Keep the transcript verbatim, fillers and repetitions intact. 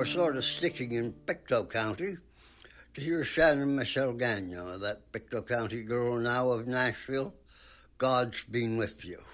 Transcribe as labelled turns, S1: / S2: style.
S1: we're sort of sticking in Pictou County to hear Shannon Michelle Gagnon, that Pictou County girl now of Nashville. God's been with you.